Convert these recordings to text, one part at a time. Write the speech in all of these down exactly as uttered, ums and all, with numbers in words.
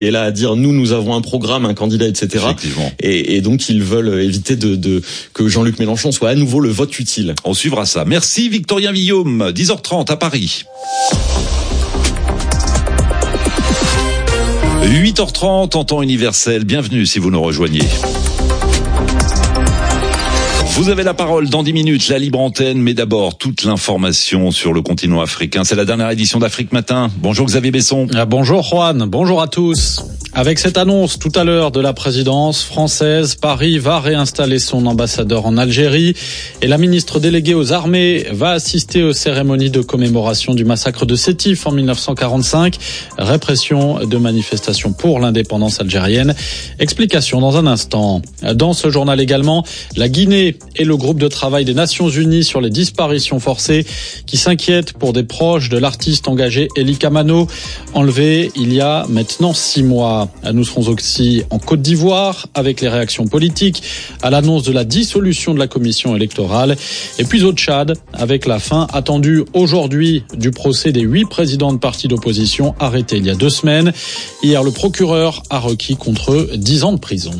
Et là, à dire, nous, nous avons un programme, un candidat, et cetera. Et, et donc, ils veulent éviter de, de que Jean-Luc Mélenchon soit à nouveau le vote utile. On suivra ça. Merci Victorien Villaume, dix heures trente à Paris. huit heures trente en temps universel. Bienvenue si vous nous rejoignez. Vous avez la parole dans dix minutes, la libre antenne, mais d'abord toute l'information sur le continent africain. C'est la dernière édition d'Afrique Matin. Bonjour Xavier Besson. Ah, bonjour Juan, bonjour à tous. Avec cette annonce tout à l'heure de la présidence française, Paris va réinstaller son ambassadeur en Algérie et la ministre déléguée aux armées va assister aux cérémonies de commémoration du massacre de Sétif en mille neuf cent quarante-cinq, répression de manifestations pour l'indépendance algérienne. Explication dans un instant. Dans ce journal également, la Guinée et le groupe de travail des Nations Unies sur les disparitions forcées qui s'inquiètent pour des proches de l'artiste engagé Elie Kamano, enlevé il y a maintenant six mois. Nous serons aussi en Côte d'Ivoire avec les réactions politiques à l'annonce de la dissolution de la commission électorale. Et puis au Tchad avec la fin attendue aujourd'hui du procès des huit présidents de partis d'opposition arrêtés il y a deux semaines. Hier, le procureur a requis contre eux dix ans de prison.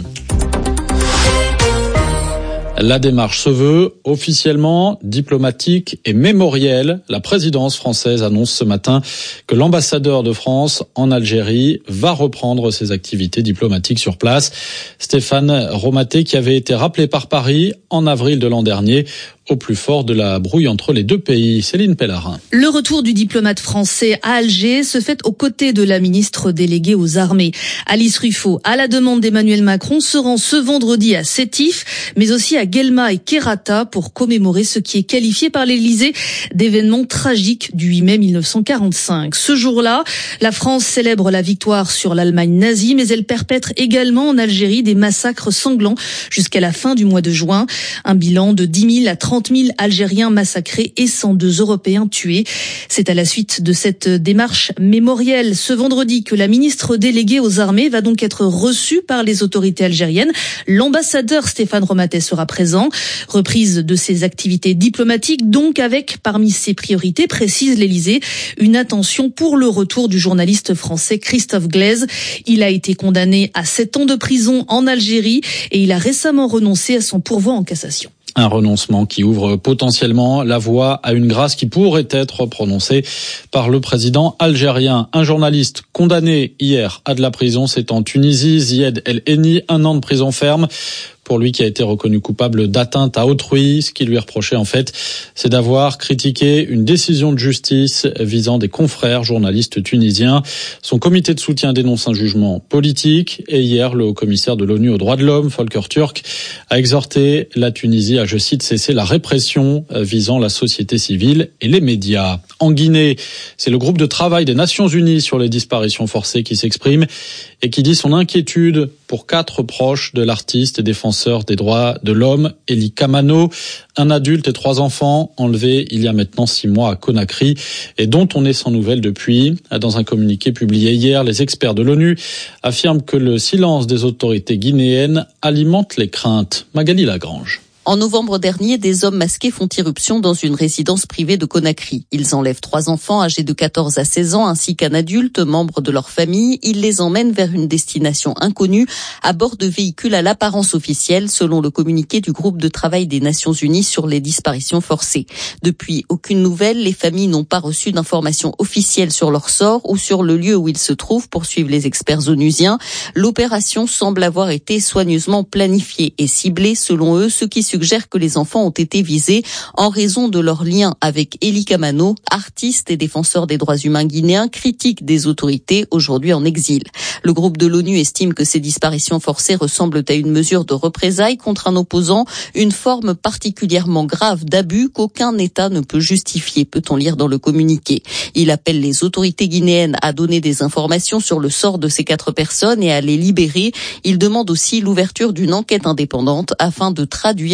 La démarche se veut officiellement diplomatique et mémorielle. La présidence française annonce ce matin que l'ambassadeur de France en Algérie va reprendre ses activités diplomatiques sur place. Stéphane Romaté, qui avait été rappelé par Paris en avril de l'an dernier, au plus fort de la brouille entre les deux pays. Céline Pellarin. Le retour du diplomate français à Alger se fait aux côtés de la ministre déléguée aux armées. Alice Ruffo, à la demande d'Emmanuel Macron, se rend ce vendredi à Sétif, mais aussi à Guelma et Kherrata pour commémorer ce qui est qualifié par l'Élysée d'événement tragique du huit mai mille neuf cent quarante-cinq. Ce jour-là, la France célèbre la victoire sur l'Allemagne nazie, mais elle perpètre également en Algérie des massacres sanglants jusqu'à la fin du mois de juin. Un bilan de dix mille à trente mille Algériens massacrés et cent deux Européens tués. C'est à la suite de cette démarche mémorielle ce vendredi que la ministre déléguée aux armées va donc être reçue par les autorités algériennes. L'ambassadeur Stéphane Romaté sera présent. Reprise de ses activités diplomatiques, donc avec parmi ses priorités, précise l'Élysée, une attention pour le retour du journaliste français Christophe Glaise. Il a été condamné à sept ans de prison en Algérie et il a récemment renoncé à son pourvoi en cassation. Un renoncement qui ouvre potentiellement la voie à une grâce qui pourrait être prononcée par le président algérien. Un journaliste condamné hier à de la prison, c'est en Tunisie, Zied El Henni, un an de prison ferme. Pour lui qui a été reconnu coupable d'atteinte à autrui, ce qui lui est reproché en fait, c'est d'avoir critiqué une décision de justice visant des confrères journalistes tunisiens. Son comité de soutien dénonce un jugement politique et hier, le haut-commissaire de l'ONU aux droits de l'homme, Volker Turk, a exhorté la Tunisie à, je cite, cesser la répression visant la société civile et les médias. En Guinée, c'est le groupe de travail des Nations Unies sur les disparitions forcées qui s'exprime et qui dit son inquiétude pour quatre proches de l'artiste et défenseur des droits de l'homme, Elie Kamano, un adulte et trois enfants enlevés il y a maintenant six mois à Conakry et dont on est sans nouvelles depuis. Dans un communiqué publié hier, les experts de l'ONU affirment que le silence des autorités guinéennes alimente les craintes. Magali Lagrange. En novembre dernier, des hommes masqués font irruption dans une résidence privée de Conakry. Ils enlèvent trois enfants âgés de quatorze à seize ans ainsi qu'un adulte, membre de leur famille. Ils les emmènent vers une destination inconnue à bord de véhicules à l'apparence officielle, selon le communiqué du groupe de travail des Nations Unies sur les disparitions forcées. Depuis, aucune nouvelle. Les familles n'ont pas reçu d'informations officielles sur leur sort ou sur le lieu où ils se trouvent, poursuivent les experts onusiens. L'opération semble avoir été soigneusement planifiée et ciblée, selon eux, ce qui suggère que les enfants ont été visés en raison de leur lien avec Elie Kamano, artiste et défenseur des droits humains guinéen, critique des autorités aujourd'hui en exil. Le groupe de l'ONU estime que ces disparitions forcées ressemblent à une mesure de représailles contre un opposant, une forme particulièrement grave d'abus qu'aucun État ne peut justifier, peut-on lire dans le communiqué. Il appelle les autorités guinéennes à donner des informations sur le sort de ces quatre personnes et à les libérer. Il demande aussi l'ouverture d'une enquête indépendante afin de traduire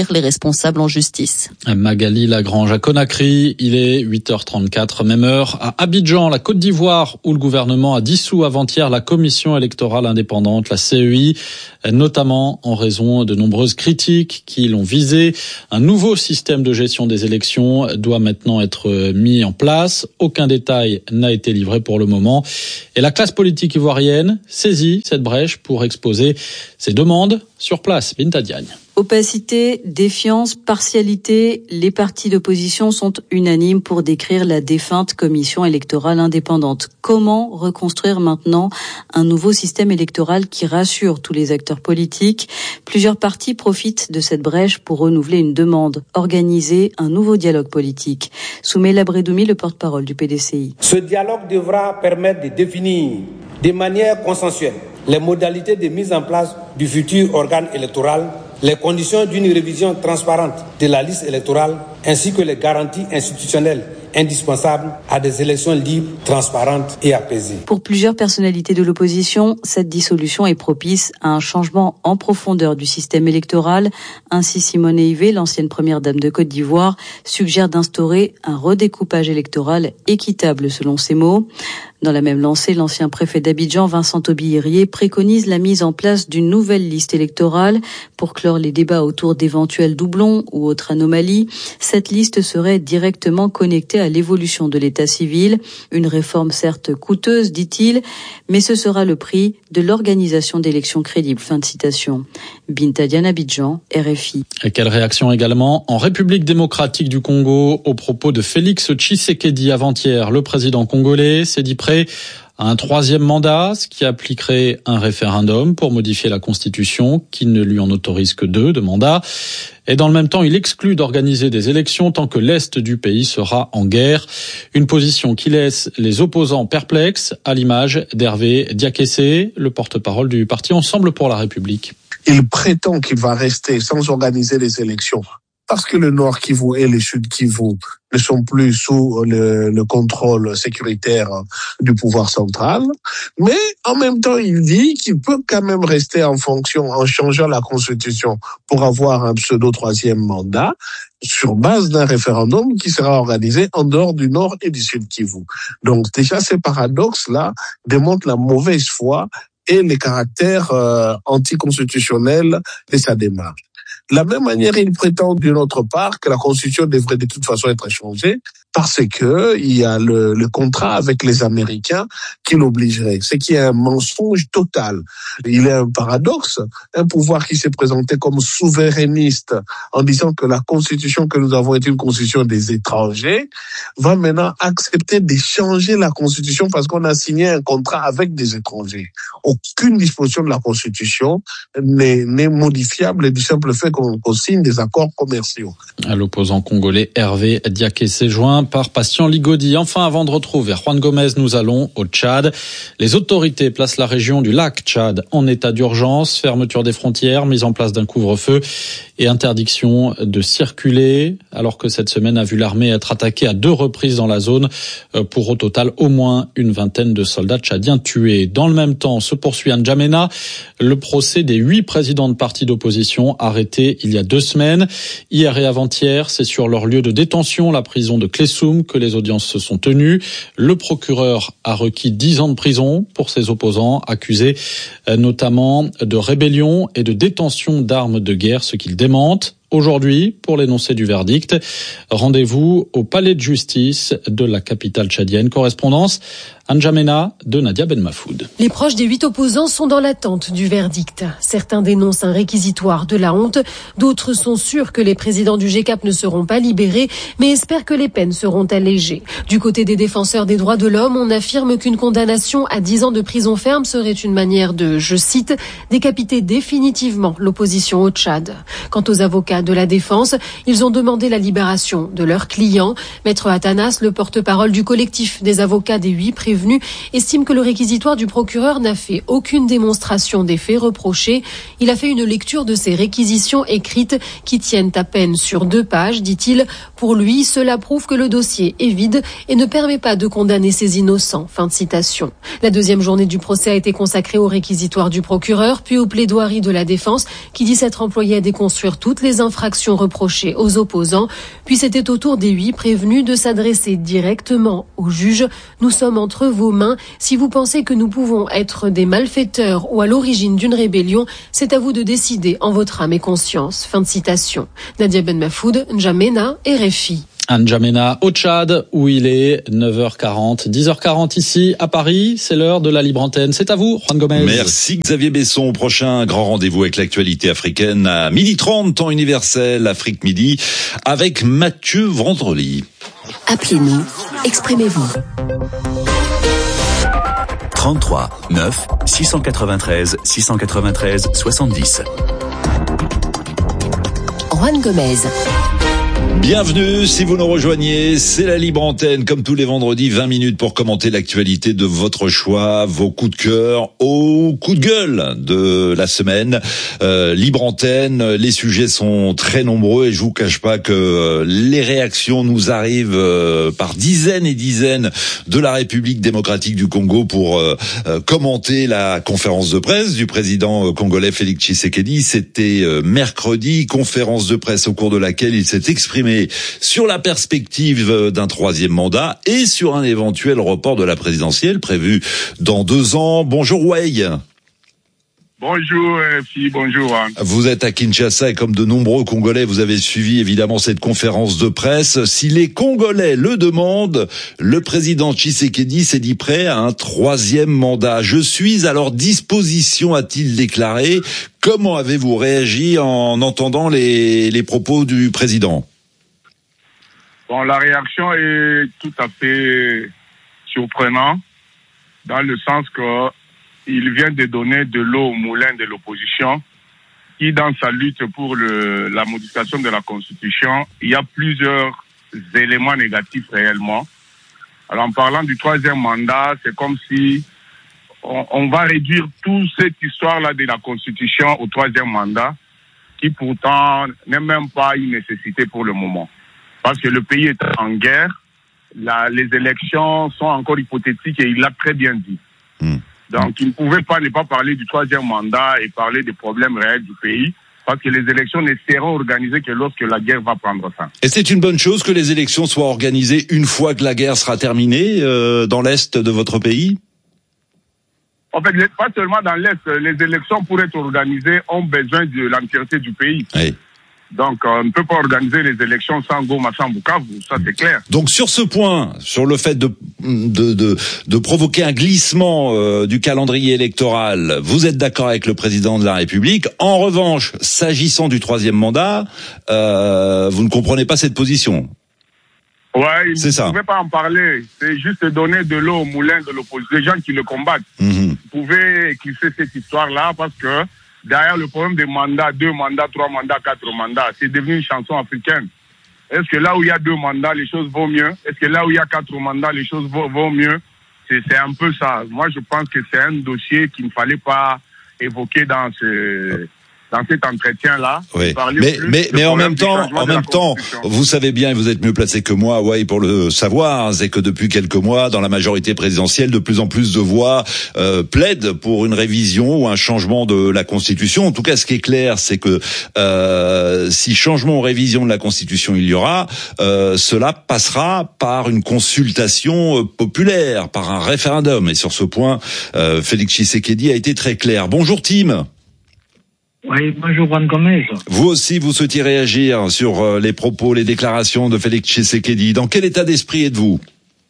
poursuivre les responsables en justice. Magali Lagrange à Conakry, il est huit heures trente-quatre, même heure à Abidjan, la Côte d'Ivoire, où le gouvernement a dissous avant-hier la commission électorale indépendante, la C E I, notamment en raison de nombreuses critiques qui l'ont visé. Un nouveau système de gestion des élections doit maintenant être mis en place. Aucun détail n'a été livré pour le moment. Et la classe politique ivoirienne saisit cette brèche pour exposer ses demandes sur place. Binta Diagne. Opacité, défiance, partialité, les partis d'opposition sont unanimes pour décrire la défunte commission électorale indépendante. Comment reconstruire maintenant un nouveau système électoral qui rassure tous les acteurs politiques? Plusieurs partis profitent de cette brèche pour renouveler une demande, organiser un nouveau dialogue politique. Soumaïla Brédoumi, le porte-parole du P D C I. Ce dialogue devra permettre de définir de manière consensuelle les modalités de mise en place du futur organe électoral, les conditions d'une révision transparente de la liste électorale ainsi que les garanties institutionnelles indispensables à des élections libres, transparentes et apaisées. Pour plusieurs personnalités de l'opposition, cette dissolution est propice à un changement en profondeur du système électoral. Ainsi, Simone Veil, l'ancienne première dame de Côte d'Ivoire, suggère d'instaurer un redécoupage électoral équitable selon ses mots. Dans la même lancée, l'ancien préfet d'Abidjan, Vincent Aubillerier, préconise la mise en place d'une nouvelle liste électorale pour clore les débats autour d'éventuels doublons ou autres anomalies. Cette liste serait directement connectée à l'évolution de l'état civil. Une réforme certes coûteuse, dit-il, mais ce sera le prix de l'organisation d'élections crédibles. Fin de citation. Binta Diagne, Abidjan, R F I. Et quelle réaction également en République démocratique du Congo aux propos de Félix Tshisekedi avant-hier. Le président congolais s'est dit prêt à un troisième mandat, ce qui appliquerait un référendum pour modifier la Constitution, qui ne lui en autorise que deux de mandats. Et dans le même temps, il exclut d'organiser des élections tant que l'Est du pays sera en guerre. Une position qui laisse les opposants perplexes, à l'image d'Hervé Diakessé, le porte-parole du parti Ensemble pour la République. Il prétend qu'il va rester sans organiser les élections parce que le Nord Kivu et le Sud Kivu ne sont plus sous le, le contrôle sécuritaire du pouvoir central. Mais en même temps, il dit qu'il peut quand même rester en fonction en changeant la Constitution pour avoir un pseudo-troisième mandat sur base d'un référendum qui sera organisé en dehors du Nord et du Sud Kivu. Donc déjà, ces paradoxes-là démontrent la mauvaise foi et les caractères euh, anticonstitutionnels de sa démarche. De la même manière, il prétend d'une autre part que la Constitution devrait de toute façon être changée parce que il y a le, le contrat avec les Américains qui l'obligerait, ce qui est un mensonge total. Il est un paradoxe, un pouvoir qui s'est présenté comme souverainiste en disant que la Constitution que nous avons est une Constitution des étrangers, va maintenant accepter de changer la Constitution parce qu'on a signé un contrat avec des étrangers. Aucune disposition de la Constitution n'est, n'est modifiable du simple fait qu'on, qu'on signe des accords commerciaux. À l'opposant congolais Hervé Diakessé joint par Patient Ligodi. Enfin, avant de retrouver Juan Gomez, nous allons au Tchad. Les autorités placent la région du lac Tchad en état d'urgence, fermeture des frontières, mise en place d'un couvre-feu et interdiction de circuler, alors que cette semaine a vu l'armée être attaquée à deux reprises dans la zone, pour au total au moins une vingtaine de soldats tchadiens tués. Dans le même temps, se poursuit à N'Djamena le procès des huit présidents de partis d'opposition arrêtés il y a deux semaines. Hier et avant-hier, c'est sur leur lieu de détention, la prison de Klessoum, que les audiences se sont tenues. Le procureur a requis dix ans de prison pour ses opposants, accusés notamment de rébellion et de détention d'armes de guerre, ce qu'il démente. Aujourd'hui, pour l'énoncé du verdict, rendez-vous au palais de justice de la capitale tchadienne. Correspondance à N'Djamena de Nadia Ben Mafoud. Les proches des huit opposants sont dans l'attente du verdict. Certains dénoncent un réquisitoire de la honte, d'autres sont sûrs que les présidents du G C A P ne seront pas libérés, mais espèrent que les peines seront allégées. Du côté des défenseurs des droits de l'homme, on affirme qu'une condamnation à dix ans de prison ferme serait une manière de, je cite, décapiter définitivement l'opposition au Tchad. Quant aux avocats de la défense, ils ont demandé la libération de leurs clients. Maître Atanas, le porte-parole du collectif des avocats des huit prévenus, prévenu estime que le réquisitoire du procureur n'a fait aucune démonstration des faits reprochés. Il a fait une lecture de ces réquisitions écrites qui tiennent à peine sur deux pages, dit-il. Pour lui, cela prouve que le dossier est vide et ne permet pas de condamner ces innocents. Fin de citation. La deuxième journée du procès a été consacrée au réquisitoire du procureur, puis aux plaidoiries de la défense qui dit s'être employée à déconstruire toutes les infractions reprochées aux opposants. Puis c'était au tour des huit prévenus de s'adresser directement au juge. Nous sommes entre vos mains. Si vous pensez que nous pouvons être des malfaiteurs ou à l'origine d'une rébellion, c'est à vous de décider en votre âme et conscience. Fin de citation. Nadia Ben Mafoud, N'Djamena et R F I. N'Djamena au Tchad, où il est neuf heures quarante, dix heures quarante ici à Paris. C'est l'heure de la libre antenne. C'est à vous, Juan Gomez. Merci Xavier Besson. Prochain grand rendez-vous avec l'actualité africaine à midi trente, temps universel, Afrique Midi, avec Mathieu Vendrely. Appelez-nous, exprimez-vous. trente-trois neuf six cent quatre-vingt-treize six cent quatre-vingt-treize soixante-dix. Juan Gomez. Bienvenue, si vous nous rejoignez, c'est la Libre Antenne, comme tous les vendredis, vingt minutes pour commenter l'actualité de votre choix, vos coups de cœur au coup de gueule de la semaine. Euh, Libre Antenne, les sujets sont très nombreux et je vous cache pas que les réactions nous arrivent euh, par dizaines et dizaines de la République démocratique du Congo pour euh, euh, commenter la conférence de presse du président congolais Félix Tshisekedi. C'était euh, mercredi, conférence de presse au cours de laquelle il s'est exprimé sur la perspective d'un troisième mandat et sur un éventuel report de la présidentielle prévu dans deux ans. Bonjour Wei. Bonjour F I, bonjour. Vous êtes à Kinshasa et comme de nombreux Congolais, vous avez suivi évidemment cette conférence de presse. Si les Congolais le demandent, le président Tshisekedi s'est dit prêt à un troisième mandat. Je suis à leur disposition, a-t-il déclaré. Comment avez-vous réagi en entendant les, les propos du président ? Bon, la réaction est tout à fait surprenante dans le sens que il vient de donner de l'eau au moulin de l'opposition qui, dans sa lutte pour le, la modification de la Constitution, il y a plusieurs éléments négatifs réellement. Alors, en parlant du troisième mandat, c'est comme si on, on va réduire toute cette histoire-là de la Constitution au troisième mandat, qui pourtant n'est même pas une nécessité pour le moment. Parce que le pays est en guerre, la, les élections sont encore hypothétiques et il l'a très bien dit. Mmh. Donc, il ne pouvait pas ne pas parler du troisième mandat et parler des problèmes réels du pays, parce que les élections ne seront organisées que lorsque la guerre va prendre fin. Et c'est une bonne chose que les élections soient organisées une fois que la guerre sera terminée euh, dans l'est de votre pays ? En fait, pas seulement dans l'est, les élections pour être organisées ont besoin de l'entièreté du pays. Oui. Donc, on ne peut pas organiser les élections sans Goma, sans Bukavu, ça c'est clair. Donc, sur ce point, sur le fait de de de, de provoquer un glissement euh, du calendrier électoral, vous êtes d'accord avec le président de la République. En revanche, s'agissant du troisième mandat, euh, vous ne comprenez pas cette position. Ouais, il ne pouvait pas en parler. C'est juste donner de l'eau au moulin de l'opposition, des gens qui le combattent. Mmh. Vous pouvez éclipser cette histoire-là parce que derrière le problème des mandats, deux mandats, trois mandats, quatre mandats, c'est devenu une chanson africaine. Est-ce que là où il y a deux mandats, les choses vont mieux? Est-ce que là où il y a quatre mandats, les choses vont, vont mieux? C'est, c'est un peu ça. Moi, je pense que c'est un dossier qu'il ne fallait pas évoquer dans ce... dans cet entretien-là. Oui. Mais, mais, mais en même temps, en même temps, vous savez bien, et vous êtes mieux placé que moi, ouais, pour le savoir, c'est que depuis quelques mois, dans la majorité présidentielle, de plus en plus de voix euh, plaident pour une révision ou un changement de la Constitution. En tout cas, ce qui est clair, c'est que euh, si changement ou révision de la Constitution il y aura, euh, cela passera par une consultation populaire, par un référendum. Et sur ce point, euh, Félix Tshisekedi a été très clair. Bonjour Tim. Oui, bonjour Juan Gomez. Vous aussi, vous souhaitiez réagir sur les propos, les déclarations de Félix Tshisekedi. Dans quel état d'esprit êtes-vous ?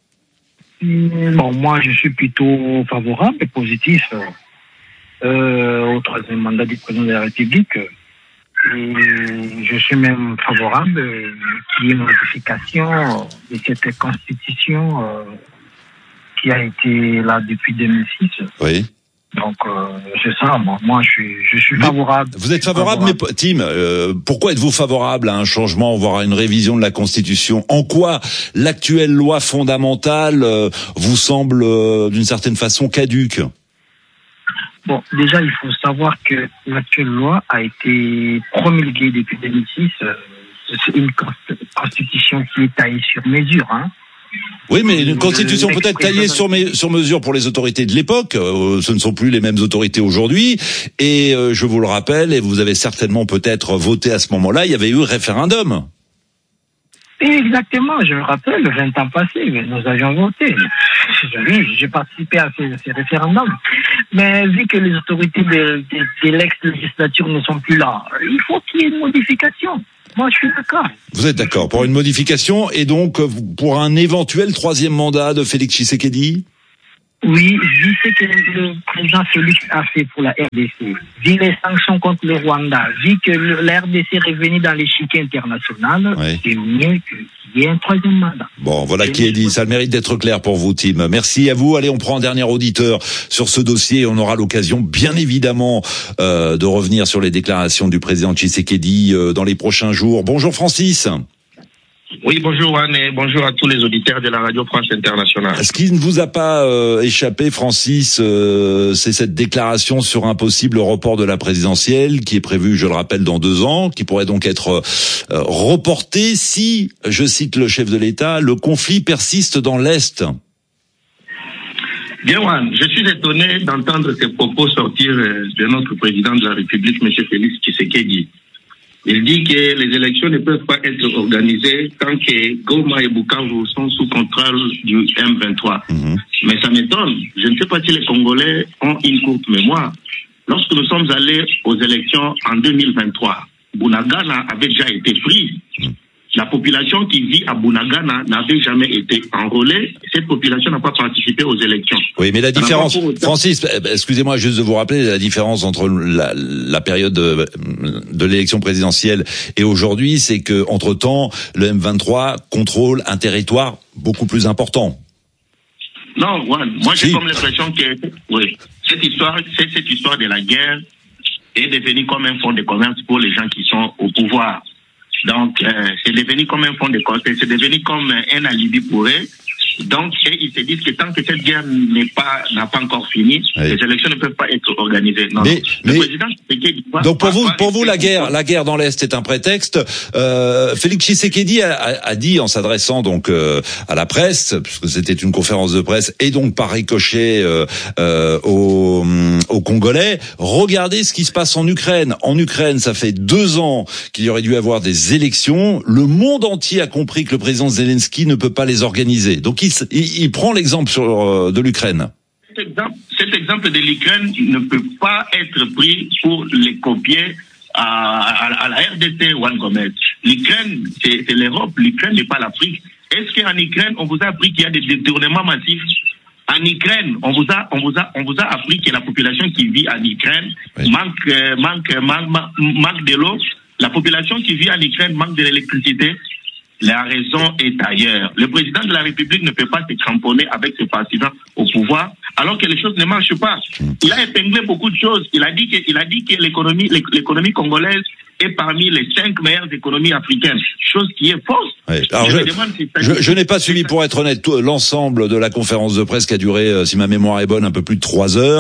Bon, moi, je suis plutôt favorable et positif euh, au troisième mandat du président de la République. Et je suis même favorable euh, qu'il y ait une modification de cette constitution euh, qui a été là depuis deux mille six. Oui. Donc euh, c'est ça. Moi, moi je suis je suis favorable. Vous êtes favorable, favorable. mais Tim, euh, pourquoi êtes-vous favorable à un changement, voire à une révision de la Constitution? En quoi l'actuelle loi fondamentale euh, vous semble euh, d'une certaine façon caduque? Bon, déjà il faut savoir que l'actuelle loi a été promulguée depuis deux mille six. Euh, c'est une constitution qui est taillée sur mesure, hein. Oui, mais une constitution peut-être taillée sur, mes, sur mesure pour les autorités de l'époque. Euh, ce ne sont plus les mêmes autorités aujourd'hui. Et euh, je vous le rappelle, et vous avez certainement peut-être voté à ce moment-là, il y avait eu référendum. Exactement, je me rappelle, vingt ans passés, nous avions voté. Oui, j'ai participé à ces, ces référendums. Mais vu que les autorités de, de, de l'ex-législature ne sont plus là, il faut qu'il y ait une modification. Moi, je suis d'accord. Vous êtes d'accord pour une modification et donc pour un éventuel troisième mandat de Félix Tshisekedi? Oui, vu ce que le président Félix a fait pour la R D C, vu les sanctions contre le Rwanda, vu que le, la R D C est revenue dans l'échiquier international, oui. C'est mieux qu'il y ait un troisième mandat. Bon, voilà c'est qui est dit. Ça a le mérite d'être clair pour vous, Tim. Merci à vous. Allez, on prend un dernier auditeur sur ce dossier. On aura l'occasion, bien évidemment, euh, de revenir sur les déclarations du président Tshisekedi euh, dans les prochains jours. Bonjour, Francis. Oui, bonjour Anne et bonjour à tous les auditeurs de la Radio France Internationale. Ce qui ne vous a pas euh, échappé, Francis, euh, c'est cette déclaration sur un possible report de la présidentielle qui est prévu, je le rappelle, dans deux ans, qui pourrait donc être euh, reporté si, je cite le chef de l'État, le conflit persiste dans l'Est. Bien, Juan, je suis étonné d'entendre ces propos sortir de notre président de la République, M. Félix Tshisekedi. Il dit que les élections ne peuvent pas être organisées tant que Goma et Bukavu sont sous contrôle du M vingt-trois. Mmh. Mais ça m'étonne. Je ne sais pas si les Congolais ont une courte mémoire. Lorsque nous sommes allés aux élections en deux mille vingt-trois, Bunagana avait déjà été pris. Mmh. La population qui vit à Bunagana n'avait jamais été enrôlée. Cette population n'a pas participé aux élections. Oui, mais la différence, Francis, excusez-moi juste de vous rappeler la différence entre la, la période de, de l'élection présidentielle et aujourd'hui, c'est que entre temps, le M vingt-trois contrôle un territoire beaucoup plus important. Non, ouais, moi j'ai si. comme l'impression que oui, cette histoire, c'est cette histoire de la guerre est devenue comme un fonds de commerce pour les gens qui sont au pouvoir. Donc, euh, c'est devenu comme un fonds de commerce, c'est devenu comme un alibi pour eux. Donc, ils se disent que tant que cette guerre n'est pas, n'a pas encore fini, oui. les élections ne peuvent pas être organisées. Non, mais, le mais, président Tshisekedi donc pour vous, pour vous, la guerre, la guerre dans l'Est est un prétexte. Euh, Félix Tshisekedi a, a, a dit, en s'adressant donc euh, à la presse, puisque c'était une conférence de presse, et donc par ricochet euh, euh, aux, aux Congolais, regardez ce qui se passe en Ukraine. En Ukraine, ça fait deux ans qu'il y aurait dû avoir des élections. Le monde entier a compris que le président Zelensky ne peut pas les organiser. Donc il Il, il prend l'exemple sur, euh, de l'Ukraine. Cet exemple, cet exemple de l'Ukraine ne peut pas être pris pour les copier à, à, à la R D C ou à Gomez. L'Ukraine, c'est, c'est l'Europe. L'Ukraine n'est pas l'Afrique. Est-ce qu'en Ukraine, on vous a appris qu'il y a des détournements massifs? En Ukraine, on vous a, on vous a, on vous a appris que la population qui vit en Ukraine oui. manque, euh, manque, manque, manque de l'eau. La population qui vit en Ukraine manque de l'électricité. La raison est ailleurs. Le président de la République ne peut pas se cramponner avec ses partisans au pouvoir, alors que les choses ne marchent pas. Il a épinglé beaucoup de choses. Il a dit que, il a dit que l'économie, l'économie congolaise est parmi les cinq meilleures économies africaines. Chose qui est fausse. Oui. Alors je, je, je, je n'ai pas suivi, pour être honnête, tout, l'ensemble de la conférence de presse qui a duré, si ma mémoire est bonne, un peu plus de trois heures.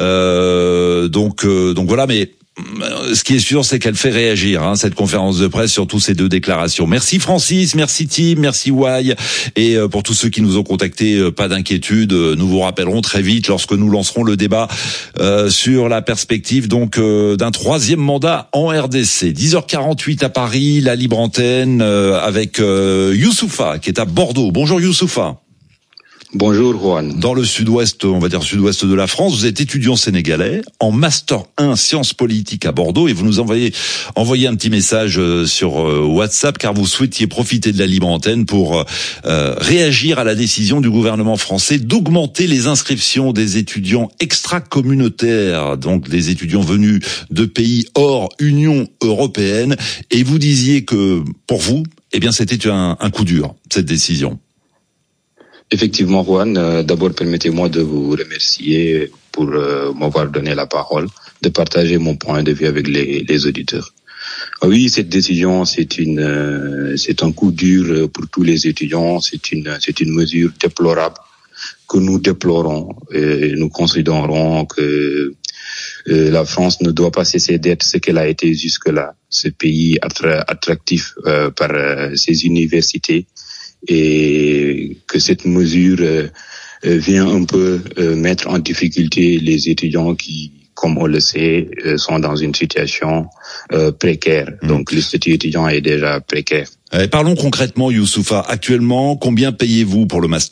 Euh, donc, euh, donc voilà, mais ce qui est sûr, c'est qu'elle fait réagir, hein, cette conférence de presse, sur tous ces deux déclarations. Merci Francis, merci Tim, merci Wai, et euh, pour tous ceux qui nous ont contactés, euh, pas d'inquiétude, euh, nous vous rappellerons très vite lorsque nous lancerons le débat euh, sur la perspective donc euh, d'un troisième mandat en R D C. dix heures quarante-huit à Paris, la libre antenne euh, avec euh, Youssoufa qui est à Bordeaux. Bonjour Youssoufa. Bonjour Juan. Dans le sud-ouest, on va dire sud-ouest de la France, vous êtes étudiant sénégalais en master un sciences politiques à Bordeaux et vous nous envoyez envoyez un petit message sur WhatsApp car vous souhaitiez profiter de la libre antenne pour euh, réagir à la décision du gouvernement français d'augmenter les inscriptions des étudiants extra-communautaires, donc des étudiants venus de pays hors Union européenne, et vous disiez que pour vous, eh bien c'était un, un coup dur, cette décision. Effectivement, Juan, euh, d'abord permettez-moi de vous remercier pour euh, m'avoir donné la parole, de partager mon point de vue avec les, les auditeurs. Oui, cette décision, c'est une, euh, c'est un coup dur pour tous les étudiants. C'est une, c'est une mesure déplorable que nous déplorons et nous considérons que euh, la France ne doit pas cesser d'être ce qu'elle a été jusque-là, ce pays attra- attractif euh, par euh, ses universités, et que cette mesure euh, vient un peu euh, mettre en difficulté les étudiants qui, comme on le sait, euh, sont dans une situation euh, précaire. Mmh. Donc le statut étudiant est déjà précaire. Euh, parlons concrètement, Youssoufa. Actuellement, combien payez-vous pour le master ?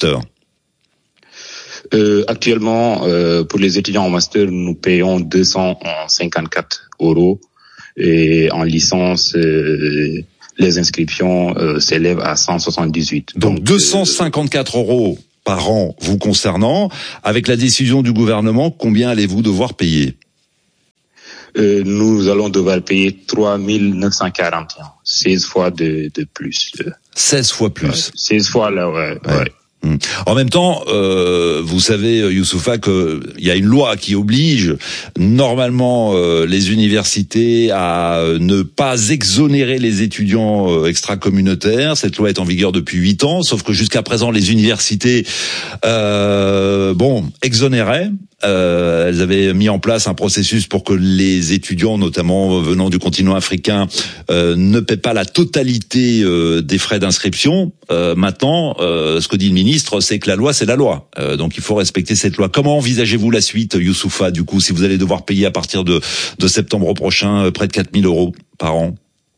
Euh, actuellement, euh, pour les étudiants en master, nous payons deux cent cinquante-quatre euros, et en licence, euh, les inscriptions euh, s'élèvent à cent soixante-dix-huit. Donc, Donc deux cent cinquante-quatre euh, euros par an vous concernant. Avec la décision du gouvernement, combien allez-vous devoir payer ? euh, Nous allons devoir payer trois mille neuf cent quarante et un, seize fois de, de plus. seize fois plus. Ouais, seize fois là, ouais. ouais. ouais. En même temps, euh, vous savez, Youssoufa, qu'il y a une loi qui oblige normalement euh, les universités à ne pas exonérer les étudiants euh, extracommunautaires. Cette loi est en vigueur depuis huit ans, sauf que jusqu'à présent, les universités, euh, bon, exonéraient. Euh, elles avaient mis en place un processus pour que les étudiants, notamment venant du continent africain, euh, ne paient pas la totalité euh, des frais d'inscription. Euh, maintenant, euh, ce que dit le ministre, c'est que la loi, c'est la loi. Euh, donc, il faut respecter cette loi. Comment envisagez-vous la suite, Youssoufa, du coup, si vous allez devoir payer à partir de, de septembre prochain près de quatre mille euros par an ?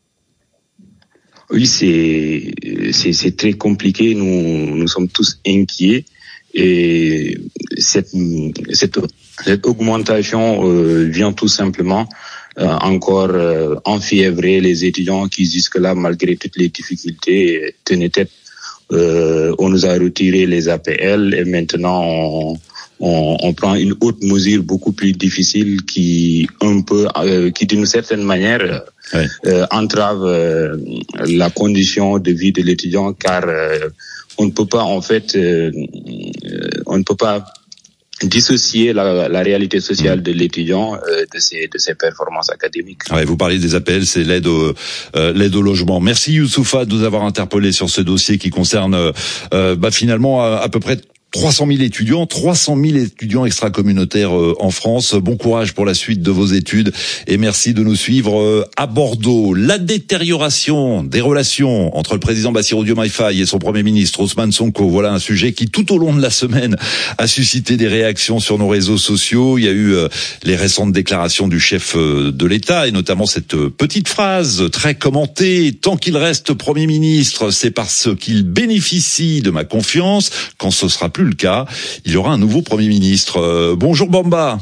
Oui, c'est, c'est, c'est très compliqué. Nous, nous sommes tous inquiets. Et cette, cette, cette augmentation euh, vient tout simplement euh, encore euh, enfiévrer les étudiants qui jusque-là, malgré toutes les difficultés, tenaient tête. Euh, on nous a retiré les A P L et maintenant on, on, on prend une autre mesure beaucoup plus difficile qui un peu, euh, qui d'une certaine manière ouais. euh, entrave euh, la condition de vie de l'étudiant, car euh, on ne peut pas en fait, euh, on ne peut pas dissocier la, la réalité sociale de l'étudiant euh, de ses de ses performances académiques. Ouais, vous parlez des A P L, c'est l'aide au euh, l'aide au logement. Merci Youssoufa de nous avoir interpellé sur ce dossier qui concerne euh, bah, finalement à, à peu près trois cent mille étudiants, trois cent mille étudiants extracommunautaires euh, en France. Bon courage pour la suite de vos études et merci de nous suivre euh, à Bordeaux. La détérioration des relations entre le président Bassirou Diomaye Faye et son premier ministre Ousmane Sonko, voilà un sujet qui tout au long de la semaine a suscité des réactions sur nos réseaux sociaux. Il y a eu euh, les récentes déclarations du chef euh, de l'État et notamment cette euh, petite phrase très commentée: tant qu'il reste Premier ministre, c'est parce qu'il bénéficie de ma confiance. Quand ce sera plus le cas, il y aura un nouveau Premier ministre. Euh, bonjour Bamba.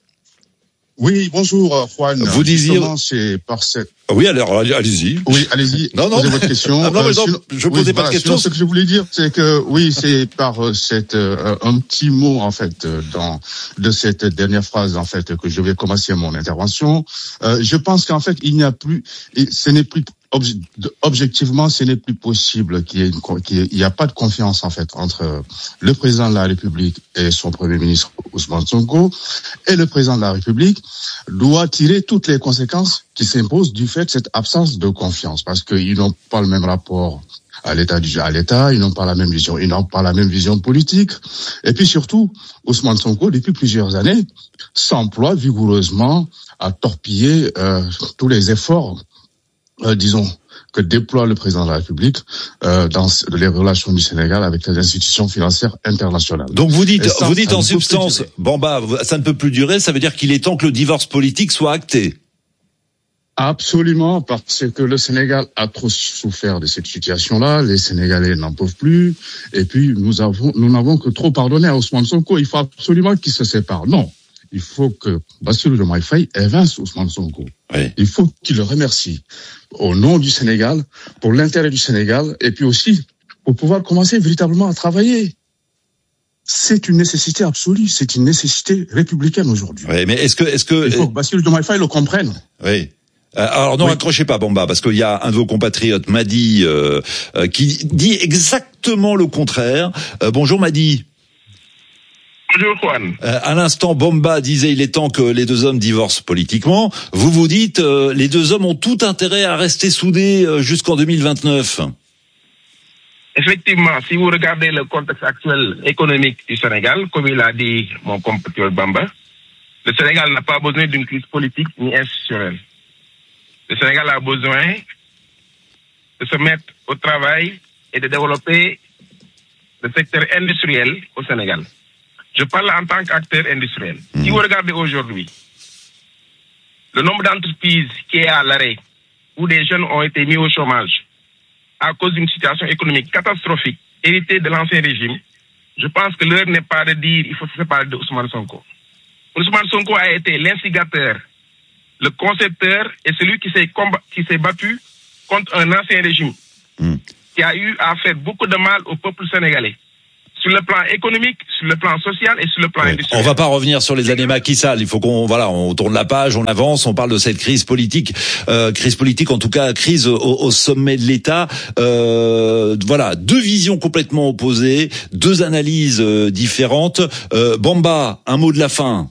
Oui, bonjour Juan. Vous disiez... c'est par cette... Oui, alors allez-y. Oui, allez-y. Non, non. Posez votre question. Ah, non, mais non, euh, je posais oui, pas voilà, de question. Ce que je voulais dire, c'est que oui, c'est par euh, cette euh, un petit mot en fait euh, dans de cette dernière phrase en fait que je vais commencer mon intervention. Euh, je pense qu'en fait il n'y a plus, et ce n'est plus Obje- objectivement, ce n'est plus possible qu'il y ait une, qu'il y a pas de confiance en fait entre le président de la République et son premier ministre Ousmane Sonko, et le président de la République doit tirer toutes les conséquences qui s'imposent du fait de cette absence de confiance, parce qu'ils n'ont pas le même rapport à l'état du à l'état, ils n'ont pas la même vision, ils n'ont pas la même vision politique, et puis surtout Ousmane Sonko depuis plusieurs années s'emploie vigoureusement à torpiller euh, tous les efforts Euh, disons, que déploie le président de la République euh, dans les relations du Sénégal avec les institutions financières internationales. Donc vous dites, ça, vous dites en substance, bon bah ça ne peut plus durer. Ça veut dire qu'il est temps que le divorce politique soit acté. Absolument, parce que le Sénégal a trop souffert de cette situation-là. Les Sénégalais n'en peuvent plus. Et puis nous avons, nous n'avons que trop pardonné à Ousmane Sonko. Il faut absolument qu'il se sépare. Non. Il faut que Bassirou Diomaye Faye évince Ousmane Sonko. Oui. Il faut qu'il le remercie au nom du Sénégal, pour l'intérêt du Sénégal, et puis aussi pour pouvoir commencer véritablement à travailler. C'est une nécessité absolue, c'est une nécessité républicaine aujourd'hui. Oui, mais est-ce que, est-ce que il faut que Bassirou Diomaye Faye le comprenne. Oui. Alors non, oui. Accrochez pas, Bamba, parce qu'il y a un de vos compatriotes, Madi, euh, euh, qui dit exactement le contraire. Euh, bonjour Madi. Bonjour Juan. Euh, à l'instant, Bamba disait il est temps que les deux hommes divorcent politiquement. Vous vous dites euh, les deux hommes ont tout intérêt à rester soudés euh, jusqu'en deux mille vingt-neuf. Effectivement, si vous regardez le contexte actuel économique du Sénégal, comme il a dit mon compatriote Bamba, le Sénégal n'a pas besoin d'une crise politique ni institutionnelle. Le Sénégal a besoin de se mettre au travail et de développer le secteur industriel au Sénégal. Je parle en tant qu'acteur industriel. Mmh. Si vous regardez aujourd'hui, le nombre d'entreprises qui est à l'arrêt, où des jeunes ont été mis au chômage à cause d'une situation économique catastrophique héritée de l'ancien régime, je pense que l'heure n'est pas de dire il faut se séparer de Ousmane Sonko. Ousmane Sonko a été l'instigateur, le concepteur et celui qui s'est combat, qui s'est battu contre un ancien régime mmh. qui a eu à faire beaucoup de mal au peuple sénégalais. Sur le plan économique, sur le plan social et sur le plan oui. industriel. On va pas revenir sur les années Macky Sall. Il faut qu'on, voilà, on tourne la page, on avance, on parle de cette crise politique, euh, crise politique, en tout cas crise au, au sommet de l'État. Euh, voilà, deux visions complètement opposées, deux analyses euh, différentes. Euh, Bamba, un mot de la fin.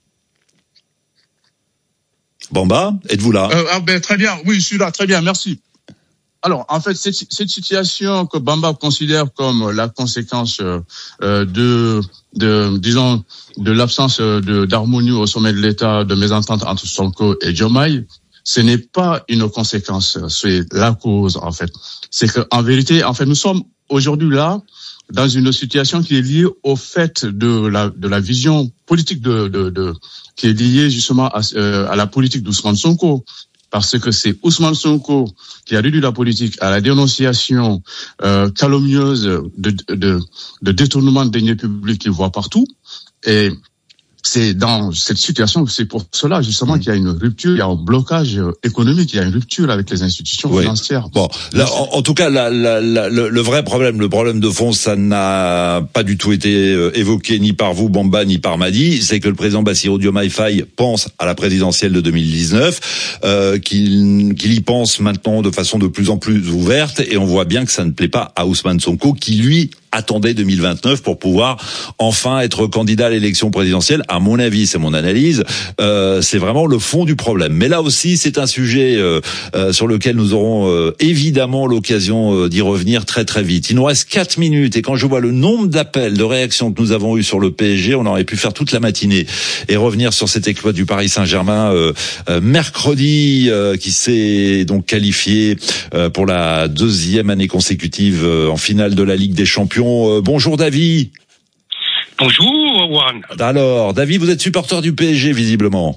Bamba, êtes-vous là? euh, ah ben, Très bien, oui, je suis là, très bien, merci. Alors, en fait, cette, cette situation que Bamba considère comme la conséquence euh, de, de, disons, de l'absence de, d'harmonie au sommet de l'État, de mésentente entre Sonko et Diomaye, ce n'est pas une conséquence, c'est la cause, en fait. C'est que, en vérité, en fait, nous sommes aujourd'hui là dans une situation qui est liée au fait de la, de la vision politique de, de, de qui est liée justement à, euh, à la politique d'Ousmane Sonko. Parce que c'est Ousmane Sonko qui a réduit la politique à la dénonciation euh, calomnieuse de, de, de détournement de deniers publics qu'il voit partout. Et c'est dans cette situation, c'est pour cela justement mmh. qu'il y a une rupture, il y a un blocage économique, il y a une rupture avec les institutions oui. financières. Bon, là, en, en tout cas, la, la, la, le, le vrai problème, le problème de fond, ça n'a pas du tout été évoqué ni par vous, Bamba, ni par Madi. C'est que le président Bassirou Diomaye Faye pense à la présidentielle de deux mille dix-neuf, euh, qu'il, qu'il y pense maintenant de façon de plus en plus ouverte, et on voit bien que ça ne plaît pas à Ousmane Sonko, qui lui attendait deux mille vingt-neuf pour pouvoir enfin être candidat à l'élection présidentielle. À mon avis, c'est mon analyse, euh, c'est vraiment le fond du problème. Mais là aussi, c'est un sujet euh, euh, sur lequel nous aurons euh, évidemment l'occasion euh, d'y revenir très très vite. Il nous reste quatre minutes et quand je vois le nombre d'appels, de réactions que nous avons eu sur le P S G, on aurait pu faire toute la matinée et revenir sur cet exploit du Paris Saint-Germain euh, euh, mercredi, euh, qui s'est donc qualifié euh, pour la deuxième année consécutive euh, en finale de la Ligue des Champions. Euh, bonjour David. Bonjour Juan. Alors, David, vous êtes supporter du P S G visiblement.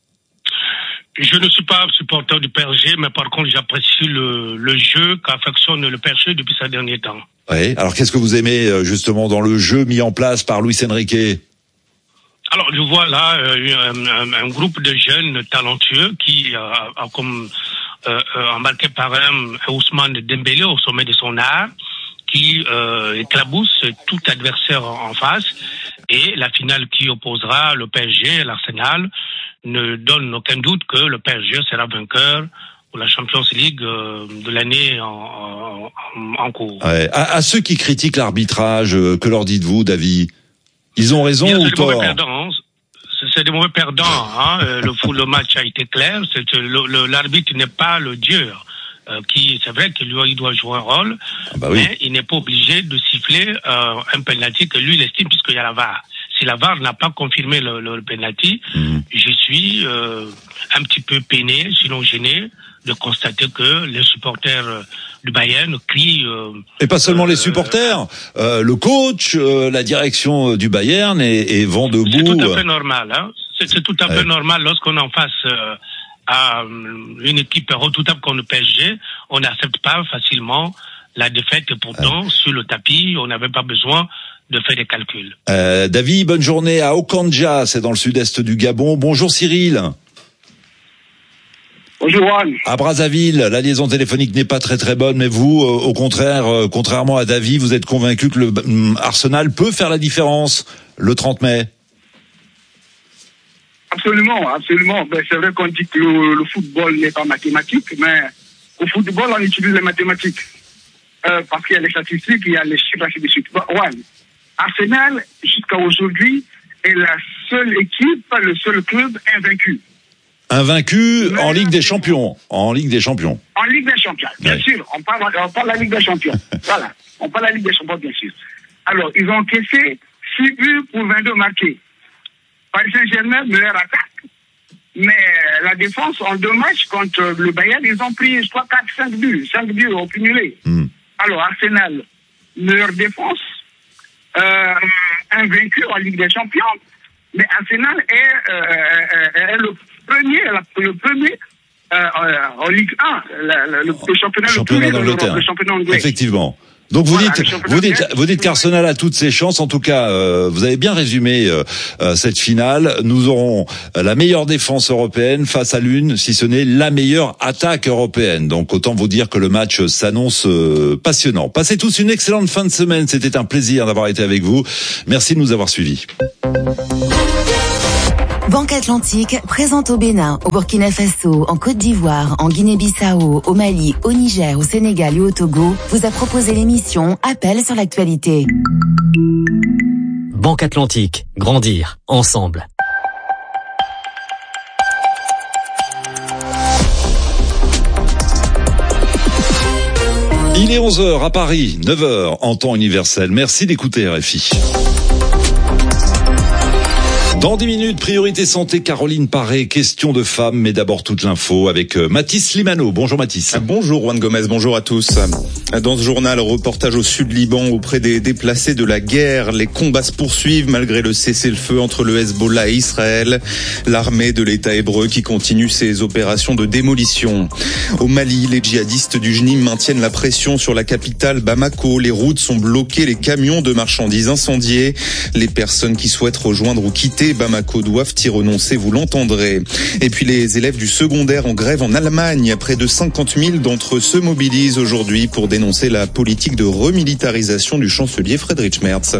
Je ne suis pas supporter du P S G, mais par contre j'apprécie le, le jeu qu'affectionne le P S G depuis ces derniers temps. Oui. Alors qu'est-ce que vous aimez justement dans le jeu mis en place par Luis Enrique? Alors je vois là euh, un, un, un groupe de jeunes talentueux qui euh, a comme euh, embarqué par un Ousmane Dembélé au sommet de son art, qui euh, éclabousse tout adversaire en face, et la finale qui opposera le P S G et l'Arsenal ne donne aucun doute que le P S G sera vainqueur pour la Champions League euh, de l'année en, en, en cours. Ouais. À, à ceux qui critiquent l'arbitrage, euh, que leur dites-vous, David? Ils ont raison ou tort? C'est des mauvais perdants. Hein. le, le match a été clair. C'est, le, le, l'arbitre n'est pas le dieu. Euh, qui, c'est vrai qu'il lui, il doit jouer un rôle, ah bah oui. mais il n'est pas obligé de siffler euh, un penalty que lui il estime, puisqu'il y a la V A R. Si la V A R n'a pas confirmé le, le, le penalty, mmh. je suis euh, un petit peu peiné, sinon gêné, de constater que les supporters du Bayern crient. Euh, et pas seulement euh, les supporters, euh, le coach, euh, la direction du Bayern et, et vent debout. C'est tout à fait normal. Hein. C'est, c'est tout à ouais. fait normal lorsqu'on en face. Euh, à une équipe redoutable comme le P S G, on n'accepte pas facilement la défaite, et pourtant, ouais. sur le tapis, on n'avait pas besoin de faire des calculs. Euh, David, bonne journée à Okandja, c'est dans le sud-est du Gabon. Bonjour Cyril. Bonjour Juan. À Brazzaville, la liaison téléphonique n'est pas très très bonne, mais vous, euh, au contraire, euh, contrairement à David, vous êtes convaincu que le euh, Arsenal peut faire la différence le trente mai? Absolument, absolument. Ben, c'est vrai qu'on dit que le, le football n'est pas mathématique, mais au football, on utilise les mathématiques. Euh, parce qu'il y a les statistiques, il y a les chiffres, ainsi de suite. Ouais. Arsenal, jusqu'à aujourd'hui, est la seule équipe, le seul club invaincu. Invaincu Mais, en Ligue des Champions. En Ligue des Champions. En Ligue des Champions, bien ouais. sûr. On parle, on parle de la Ligue des Champions. Voilà. On parle de la Ligue des Champions, bien sûr. Alors, ils ont encaissé six buts pour vingt-deux marqués. Paris Saint-Germain, meilleure attaque. Mais la défense, en deux matchs contre le Bayern, ils ont pris, je crois, quatre, cinq buts. cinq buts au cumulé. Mm. Alors, Arsenal, meilleure défense. Euh, invaincu en Ligue des Champions. Mais Arsenal est, euh, est le premier, le premier euh, en Ligue un, le, le, le championnat, championnat le plus le championnat anglais. Effectivement. Donc vous voilà, dites, vous dites, vous dites qu'Arsenal a toutes ses chances. En tout cas, euh, vous avez bien résumé euh, euh, cette finale. Nous aurons la meilleure défense européenne face à l'une, si ce n'est la meilleure attaque européenne. Donc autant vous dire que le match s'annonce euh, passionnant. Passez tous une excellente fin de semaine. C'était un plaisir d'avoir été avec vous. Merci de nous avoir suivis. Banque Atlantique présente au Bénin, au Burkina Faso, en Côte d'Ivoire, en Guinée-Bissau, au Mali, au Niger, au Sénégal et au Togo vous a proposé l'émission Appel sur l'actualité. Banque Atlantique, grandir ensemble. Il est onze heures à Paris, neuf heures en temps universel. Merci d'écouter R F I. Dans dix minutes, priorité santé, Caroline Paré, question de femmes, mais d'abord toute l'info avec Mathis Limano. Bonjour Mathis. Bonjour Juan Gomez, bonjour à tous. Dans ce journal, reportage au sud Liban auprès des déplacés de la guerre. Les combats se poursuivent malgré le cessez-le-feu entre le Hezbollah et Israël. L'armée de l'État hébreu qui continue ses opérations de démolition. Au Mali, les djihadistes du J N I M maintiennent la pression sur la capitale Bamako. Les routes sont bloquées, les camions de marchandises incendiés. Les personnes qui souhaitent rejoindre ou quitter Bamako doivent y renoncer, vous l'entendrez. Et puis les élèves du secondaire en grève en Allemagne. Près de cinquante mille d'entre eux se mobilisent aujourd'hui pour dénoncer la politique de remilitarisation du chancelier Friedrich Merz.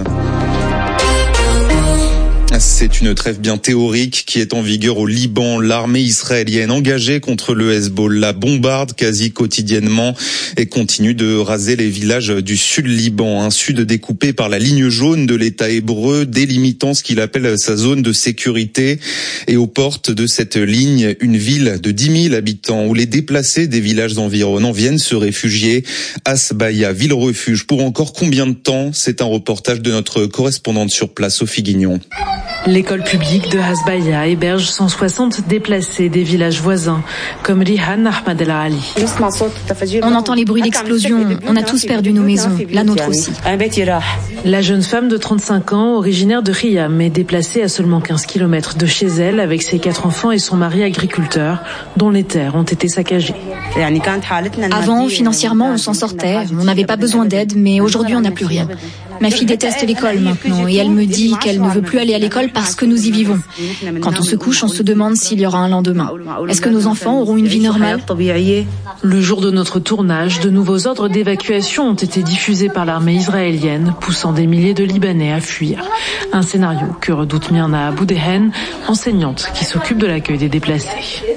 C'est une trêve bien théorique qui est en vigueur au Liban. L'armée israélienne engagée contre le Hezbollah bombarde quasi quotidiennement et continue de raser les villages du sud Liban. Un sud découpé par la ligne jaune de l'État hébreu, délimitant ce qu'il appelle sa zone de sécurité. Et aux portes de cette ligne, une ville de dix mille habitants où les déplacés des villages environnants viennent se réfugier. Hasbaya, ville refuge. Pour encore combien de temps? C'est un reportage de notre correspondante sur place, Sophie Guignon. L'école publique de Hasbaya héberge cent soixante déplacés des villages voisins, comme Rihan Ahmad El Ali. On entend les bruits d'explosion, on a tous perdu nos maisons, la nôtre aussi. La jeune femme de trente-cinq ans, originaire de Riyam, est déplacée à seulement quinze kilomètres de chez elle avec ses quatre enfants et son mari agriculteur, dont les terres ont été saccagées. Avant, financièrement, on s'en sortait, on n'avait pas besoin d'aide, mais aujourd'hui on n'a plus rien. Ma fille déteste l'école maintenant et elle me dit qu'elle ne veut plus aller à l'école parce que nous y vivons. Quand on se couche, on se demande s'il y aura un lendemain. Est-ce que nos enfants auront une vie normale? Le jour de notre tournage, de nouveaux ordres d'évacuation ont été diffusés par l'armée israélienne, poussant des milliers de Libanais à fuir. Un scénario que redoute Myrna Aboudehen, enseignante qui s'occupe de l'accueil des déplacés.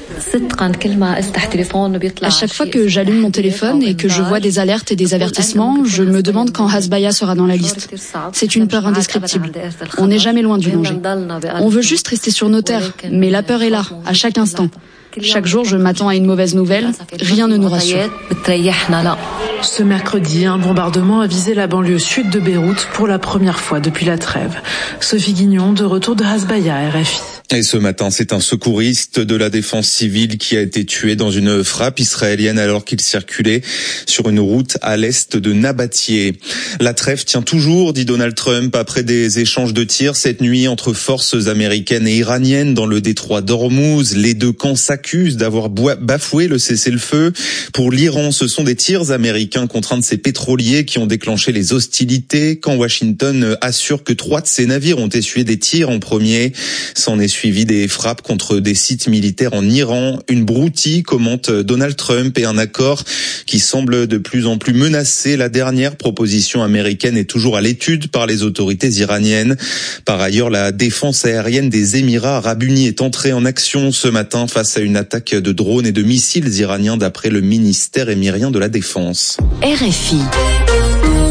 À chaque fois que j'allume mon téléphone et que je vois des alertes et des avertissements, je me demande quand Hasbaya sera dans la liste. C'est une peur indescriptible. On n'est jamais loin du danger. On veut juste rester sur nos terres, mais la peur est là, à chaque instant. Chaque jour, je m'attends à une mauvaise nouvelle. Rien ne nous rassure. Ce mercredi, un bombardement a visé la banlieue sud de Beyrouth pour la première fois depuis la trêve. Sophie Guignon, de retour de Hasbaya, R F I. Et ce matin, c'est un secouriste de la défense civile qui a été tué dans une frappe israélienne alors qu'il circulait sur une route à l'est de Nabatieh. La trêve tient toujours, dit Donald Trump, après des échanges de tirs cette nuit entre forces américaines et iraniennes dans le détroit d'Ormuz. Les deux camps s'accusent d'avoir bafoué le cessez-le-feu. Pour l'Iran, ce sont des tirs américains contre un de ses pétroliers qui ont déclenché les hostilités, quand Washington assure que trois de ses navires ont essuyé des tirs en premier. S'en est suivi des frappes contre des sites militaires en Iran. Une broutille, commente Donald Trump, et un accord qui semble de plus en plus menacé. La dernière proposition américaine est toujours à l'étude par les autorités iraniennes. Par ailleurs, la défense aérienne des Émirats arabes unis est entrée en action ce matin face à une attaque de drones et de missiles iraniens d'après le ministère émirien de la Défense. R F I.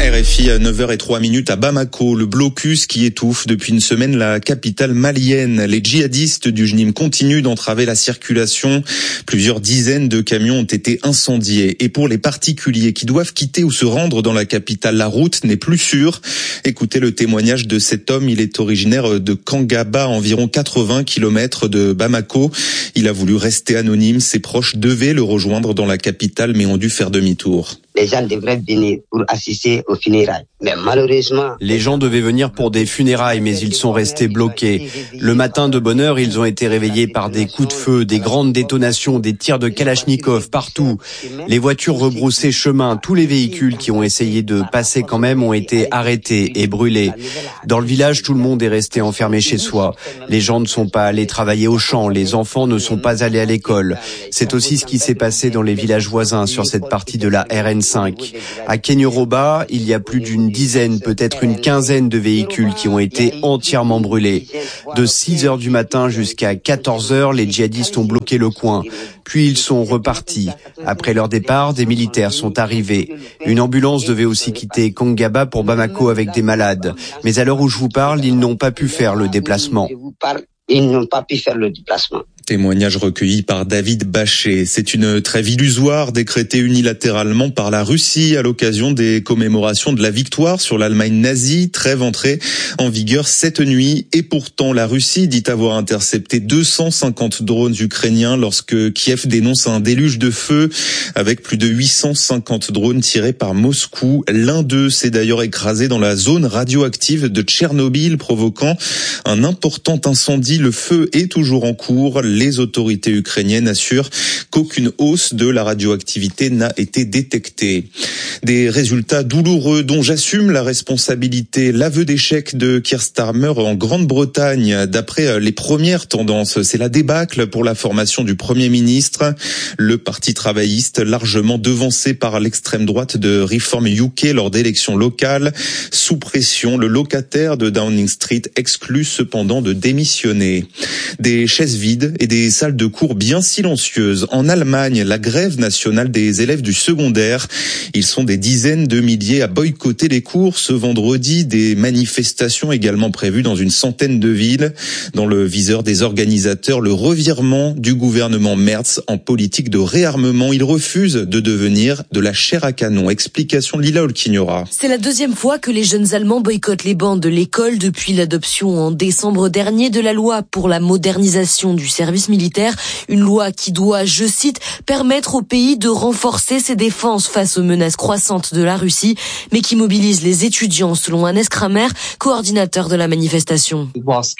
R F I à neuf heures zéro trois à Bamako, le blocus qui étouffe depuis une semaine la capitale malienne. Les djihadistes du J N I M continuent d'entraver la circulation. Plusieurs dizaines de camions ont été incendiés. Et pour les particuliers qui doivent quitter ou se rendre dans la capitale, la route n'est plus sûre. Écoutez le témoignage de cet homme. Il est originaire de Kangaba, à environ quatre-vingts kilomètres de Bamako. Il a voulu rester anonyme. Ses proches devaient le rejoindre dans la capitale, mais ont dû faire demi-tour. Les gens devraient venir pour assister aux funérailles. Mais malheureusement... Les gens devaient venir pour des funérailles, mais ils sont restés bloqués. Le matin de bonne heure, ils ont été réveillés par des coups de feu, des grandes détonations, des tirs de Kalachnikov partout. Les voitures rebroussaient chemin. Tous les véhicules qui ont essayé de passer quand même ont été arrêtés et brûlés. Dans le village, tout le monde est resté enfermé chez soi. Les gens ne sont pas allés travailler au champ. Les enfants ne sont pas allés à l'école. C'est aussi ce qui s'est passé dans les villages voisins sur cette partie de la R N cinq. À Kenyoroba, il y a plus d'une dizaine, peut-être une quinzaine de véhicules qui ont été entièrement brûlés. De six heures du matin jusqu'à quatorze heures, les djihadistes ont bloqué le coin. Puis ils sont repartis. Après leur départ, des militaires sont arrivés. Une ambulance devait aussi quitter Kangaba pour Bamako avec des malades. Mais à l'heure où je vous parle, ils n'ont pas pu faire le déplacement. Ils n'ont pas pu faire le déplacement. Témoignage recueilli par David Bachet. C'est une trêve illusoire décrétée unilatéralement par la Russie à l'occasion des commémorations de la victoire sur l'Allemagne nazie. Trêve entrée en vigueur cette nuit. Et pourtant, la Russie dit avoir intercepté deux cent cinquante drones ukrainiens lorsque Kiev dénonce un déluge de feu avec plus de huit cent cinquante drones tirés par Moscou. L'un d'eux s'est d'ailleurs écrasé dans la zone radioactive de Tchernobyl, provoquant un important incendie. Le feu est toujours en cours. Les autorités ukrainiennes assurent qu'aucune hausse de la radioactivité n'a été détectée. Des résultats douloureux dont j'assume la responsabilité. L'aveu d'échec de Keir Starmer en Grande-Bretagne. D'après les premières tendances, c'est la débâcle pour la formation du Premier ministre. Le Parti travailliste, largement devancé par l'extrême droite de Reform U K lors d'élections locales. Sous pression, le locataire de Downing Street exclut cependant de démissionner. Des chaises vides et des salles de cours bien silencieuses. En Allemagne, la grève nationale des élèves du secondaire. Ils sont des dizaines de milliers à boycotter les cours ce vendredi. Des manifestations également prévues dans une centaine de villes. Dans le viseur des organisateurs, le revirement du gouvernement Merz en politique de réarmement. Il refuse de devenir de la chair à canon. Explication de Lila Olkignora. C'est la deuxième fois que les jeunes Allemands boycottent les bancs de l'école depuis l'adoption en décembre dernier de la loi pour la modernisation du service militaire, une loi qui doit, je cite, permettre au pays de renforcer ses défenses face aux menaces croissantes de la Russie, mais qui mobilise les étudiants, selon Hannes Kramer, coordinateur de la manifestation.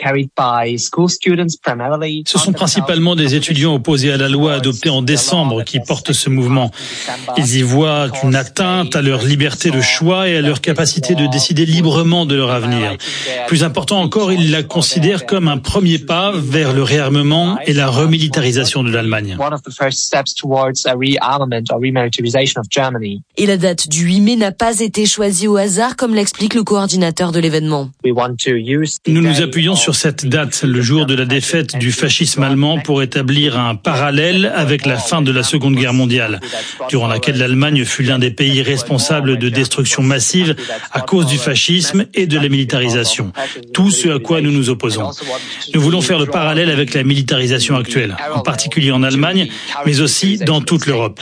Ce sont principalement des étudiants opposés à la loi adoptée en décembre qui portent ce mouvement. Ils y voient une atteinte à leur liberté de choix et à leur capacité de décider librement de leur avenir. Plus important encore, ils la considèrent comme un premier pas vers le réarmement et la remilitarisation de l'Allemagne. Et la date du huit mai n'a pas été choisie au hasard, comme l'explique le coordinateur de l'événement. Nous nous appuyons sur cette date, le jour de la défaite du fascisme allemand, pour établir un parallèle avec la fin de la Seconde Guerre mondiale, durant laquelle l'Allemagne fut l'un des pays responsables de destruction massive à cause du fascisme et de la militarisation. Tout ce à quoi nous nous opposons. Nous voulons faire le parallèle avec la militarisation actuelle, en particulier en Allemagne, mais aussi dans toute l'Europe.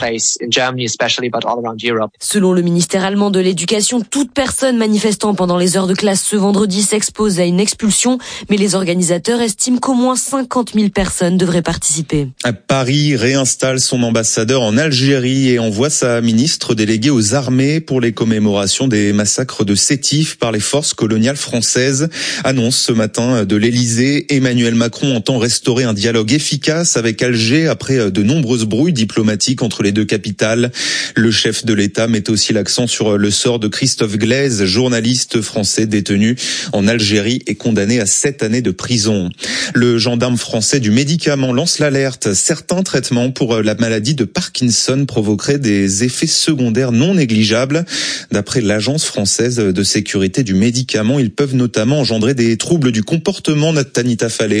Selon le ministère allemand de l'Éducation, toute personne manifestant pendant les heures de classe ce vendredi s'expose à une expulsion, mais les organisateurs estiment qu'au moins cinquante mille personnes devraient participer. Paris réinstalle son ambassadeur en Algérie et envoie sa ministre déléguée aux armées pour les commémorations des massacres de Sétif par les forces coloniales françaises. Annonce ce matin de l'Élysée. Emmanuel Macron entend restaurer un dialogue efficace avec Alger après de nombreuses brouilles diplomatiques entre les deux capitales. Le chef de l'État met aussi l'accent sur le sort de Christophe Glaise, journaliste français détenu en Algérie et condamné à sept années de prison. Le gendarme français du médicament lance l'alerte. Certains traitements pour la maladie de Parkinson provoqueraient des effets secondaires non négligeables. D'après l'Agence française de sécurité du médicament, ils peuvent notamment engendrer des troubles du comportement. Tanita Fallet.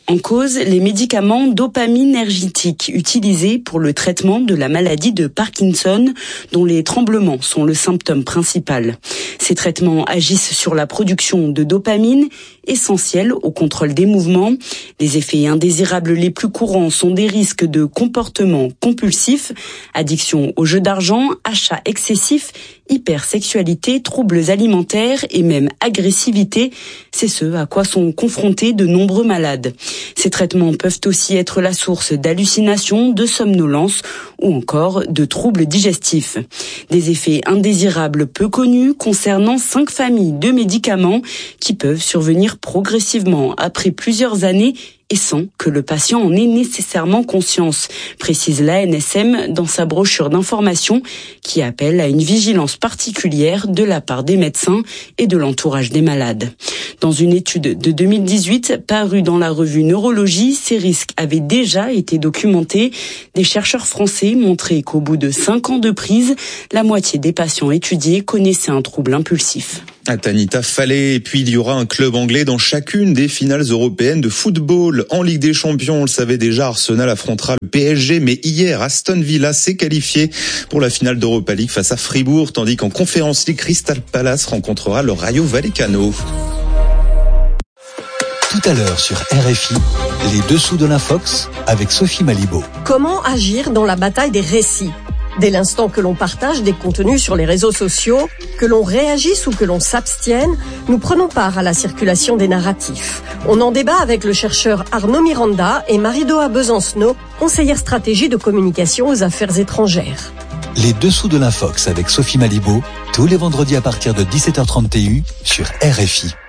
En cause, les médicaments dopaminergiques utilisés pour le traitement de la maladie de Parkinson, dont les tremblements sont le symptôme principal. Ces traitements agissent sur la production de dopamine, essentielle au contrôle des mouvements. Les effets indésirables les plus courants sont des risques de comportement compulsif, addiction aux jeux d'argent, achat excessif, hypersexualité, troubles alimentaires et même agressivité. C'est ce à quoi sont confrontés de nombreux malades. Ces traitements peuvent aussi être la source d'hallucinations, de somnolence ou encore de troubles digestifs. Des effets indésirables peu connus concernant cinq familles de médicaments qui peuvent survenir progressivement après plusieurs années et sans que le patient en ait nécessairement conscience, précise l'A N S M dans sa brochure d'information qui appelle à une vigilance particulière de la part des médecins et de l'entourage des malades. Dans une étude de deux mille dix-huit parue dans la revue Neurologie, ces risques avaient déjà été documentés. Des chercheurs français montraient qu'au bout de cinq ans de prise, la moitié des patients étudiés connaissaient un trouble impulsif. À Tanita Fallet, et puis il y aura un club anglais dans chacune des finales européennes de football. En Ligue des Champions, on le savait déjà, Arsenal affrontera le P S G, mais hier, Aston Villa s'est qualifié pour la finale d'Europa League face à Fribourg, tandis qu'en Conference League, Crystal Palace rencontrera le Rayo Vallecano. Tout à l'heure sur R F I, les dessous de l'Infox avec Sophie Malibaud. Comment agir dans la bataille des récits ? Dès l'instant que l'on partage des contenus sur les réseaux sociaux, que l'on réagisse ou que l'on s'abstienne, nous prenons part à la circulation des narratifs. On en débat avec le chercheur Arnaud Miranda et Marie-Doa Besancenot, conseillère stratégie de communication aux affaires étrangères. Les dessous de l'Infox avec Sophie Malibaud, tous les vendredis à partir de dix-sept heures trente T U sur R F I.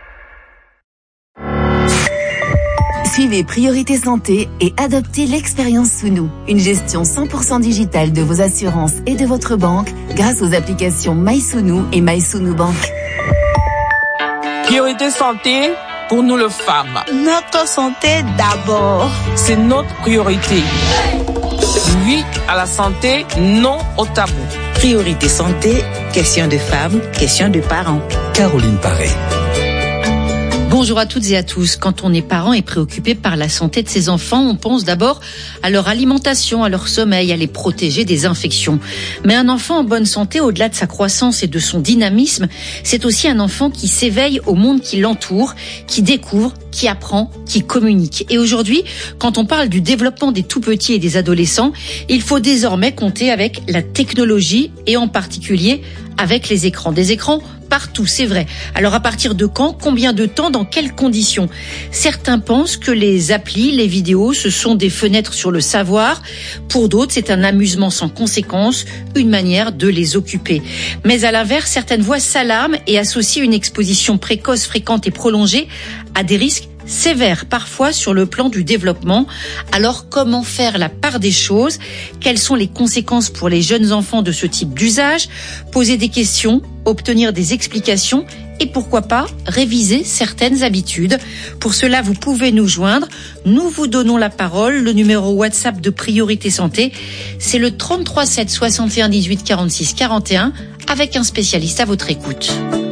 Suivez Priorité Santé et adoptez l'expérience sous nous. Une gestion cent pour cent digitale de vos assurances et de votre banque grâce aux applications MySounou et MySounou Bank. Priorité Santé pour nous les femmes. Notre santé d'abord. C'est notre priorité. Oui à la santé, non au tabou. Priorité Santé, question de femmes, question de parents. Caroline Paré. Bonjour à toutes et à tous. Quand on est parent et préoccupé par la santé de ses enfants, on pense d'abord à leur alimentation, à leur sommeil, à les protéger des infections. Mais un enfant en bonne santé, au-delà de sa croissance et de son dynamisme, c'est aussi un enfant qui s'éveille au monde qui l'entoure, qui découvre, qui apprend, qui communique. Et aujourd'hui, quand on parle du développement des tout-petits et des adolescents, il faut désormais compter avec la technologie et en particulier avec les écrans. Des écrans partout, c'est vrai. Alors à partir de quand, combien de temps, dans quelles conditions ? Certains pensent que les applis, les vidéos, ce sont des fenêtres sur le savoir. Pour d'autres, c'est un amusement sans conséquence, une manière de les occuper. Mais à l'inverse, certaines voix s'alarment et associent une exposition précoce, fréquente et prolongée à des risques sévère parfois sur le plan du développement. Alors comment faire la part des choses ? Quelles sont les conséquences pour les jeunes enfants de ce type d'usage ? Poser des questions, obtenir des explications et pourquoi pas réviser certaines habitudes. Pour cela, vous pouvez nous joindre. Nous vous donnons la parole. Le numéro WhatsApp de Priorité Santé, c'est le trente-trois sept soixante et un dix-huit quarante-six quarante et un avec un spécialiste à votre écoute.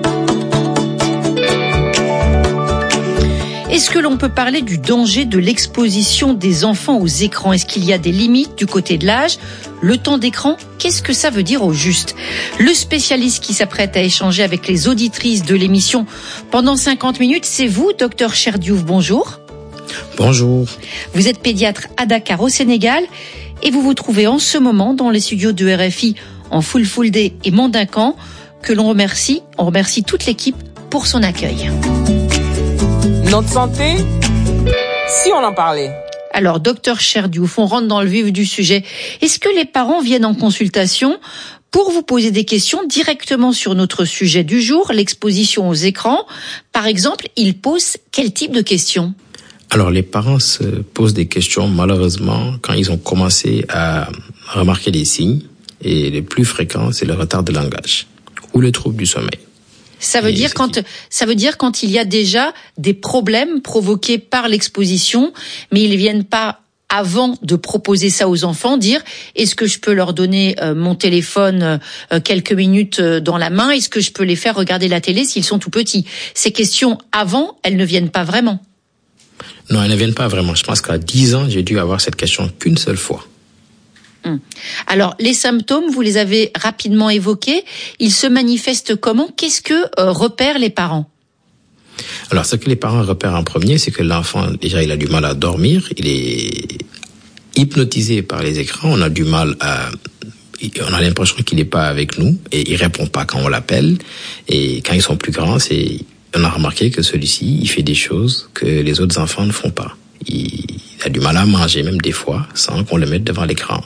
Est-ce que l'on peut parler du danger de l'exposition des enfants aux écrans ? Est-ce qu'il y a des limites du côté de l'âge ? Le temps d'écran, qu'est-ce que ça veut dire au juste ? Le spécialiste qui s'apprête à échanger avec les auditrices de l'émission pendant cinquante minutes, c'est vous, docteur Cherdiouf, bonjour. Bonjour. Vous êtes pédiatre à Dakar au Sénégal et vous vous trouvez en ce moment dans les studios de R F I en Full Full Day et Mandincan, que l'on remercie. On remercie toute l'équipe pour son accueil. Notre santé, si on en parlait. Alors, docteur Cherdiouf, on rentre dans le vif du sujet. Est-ce que les parents viennent en consultation pour vous poser des questions directement sur notre sujet du jour, l'exposition aux écrans ? Par exemple, ils posent quel type de questions ? Alors, les parents se posent des questions, malheureusement, quand ils ont commencé à remarquer des signes. Et les plus fréquents, c'est le retard de langage ou le trouble du sommeil. Ça veut dire quand, ça veut dire quand il y a déjà des problèmes provoqués par l'exposition, mais ils viennent pas avant de proposer ça aux enfants, dire est-ce que je peux leur donner euh, mon téléphone euh, quelques minutes euh, dans la main, est-ce que je peux les faire regarder la télé s'ils sont tout petits ? Ces questions avant, elles ne viennent pas vraiment. Non, elles ne viennent pas vraiment. Je pense qu'à dix ans, j'ai dû avoir cette question qu'une seule fois. Hum. Alors, les symptômes, vous les avez rapidement évoqués. Ils se manifestent comment? Qu'est-ce que euh, repèrent les parents? Alors, ce que les parents repèrent en premier, c'est que l'enfant, déjà, il a du mal à dormir. Il est hypnotisé par les écrans. On a du mal à... On a l'impression qu'il n'est pas avec nous et il répond pas quand on l'appelle. Et quand ils sont plus grands, c'est... on a remarqué que celui-ci, il fait des choses que les autres enfants ne font pas. Il a du mal à manger, même des fois, sans qu'on le mette devant l'écran.